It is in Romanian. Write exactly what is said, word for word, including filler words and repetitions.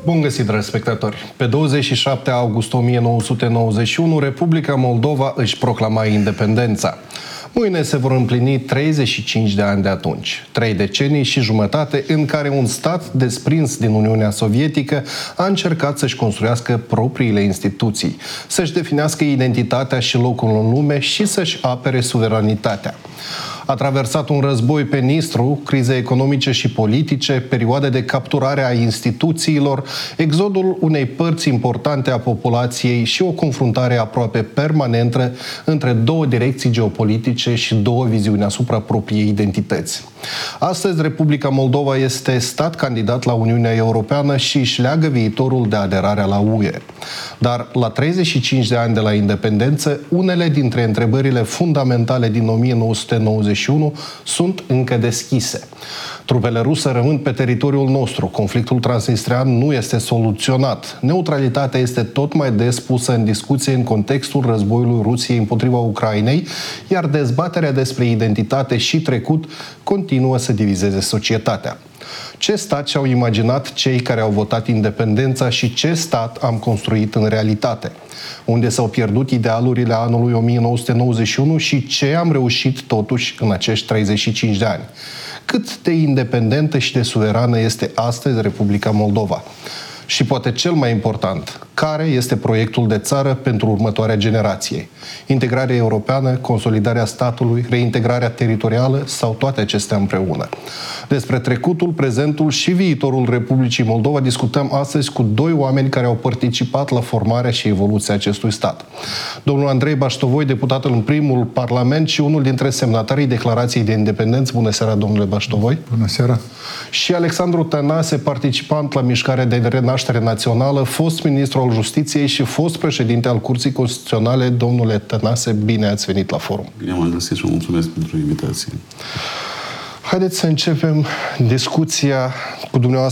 Bun găsit, dragi spectatori! Pe douăzeci și șapte august o mie nouă sute nouăzeci și unu, Republica Moldova își proclama independența. Mâine se vor împlini treizeci și cinci de ani de atunci, trei decenii și jumătate în care un stat desprins din Uniunea Sovietică a încercat să-și construiască propriile instituții, să-și definească identitatea și locul în lume și să-și apere suveranitatea. A traversat un război pe Nistru, crize economice și politice, perioade de capturare a instituțiilor, exodul unei părți importante a populației și o confruntare aproape permanentă între două direcții geopolitice și două viziuni asupra propriei identități. Astăzi, Republica Moldova este stat candidat la Uniunea Europeană și își leagă viitorul de aderarea la U E. Dar la treizeci și cinci de ani de la independență, unele dintre întrebările fundamentale din o mie nouă sute nouăzeci și unu sunt încă deschise. Trupele ruse rămân pe teritoriul nostru, conflictul transnistrean nu este soluționat, neutralitatea este tot mai des pusă în discuție în contextul războiului Rusiei împotriva Ucrainei, iar dezbaterea despre identitate și trecut continuă să divizeze societatea. Ce stat și-au imaginat cei care au votat independența și ce stat am construit în realitate? Unde s-au pierdut idealurile anului o mie nouă sute nouăzeci și unu și ce am reușit totuși în acești treizeci și cinci de ani? Cât de independentă și de suverană este astăzi Republica Moldova? Și poate cel mai important, care este proiectul de țară pentru următoarea generație? Integrarea europeană, consolidarea statului, reintegrarea teritorială sau toate acestea împreună? Despre trecutul, prezentul și viitorul Republicii Moldova discutăm astăzi cu doi oameni care au participat la formarea și evoluția acestui stat. Domnul Andrei Baștovoi, deputat în primul Parlament și unul dintre semnatarii Declarației de Independență. Bună seara, domnule Baștovoi! Bună seara! Și Alexandru Tănase, participant la Mișcarea de Renaștere Națională, fost ministru al Justiției și fost președinte al Curții Constituționale. Domnule Tănase, bine ați venit la forum. Bine m-am găsit și mulțumesc pentru invitație. Haideți să începem discuția cu dumneavoastră